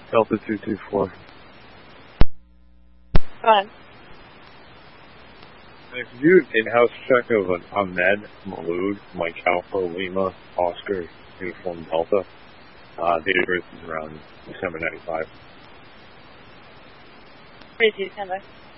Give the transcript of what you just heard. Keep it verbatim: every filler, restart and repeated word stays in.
Delta two two four. Go ahead. If you do an in-house check of an Ahmed Maloud, Mike Alpha, Lima, Oscar, Uniform Delta, uh, date of birth is around December ninety-five. Three two, stand by.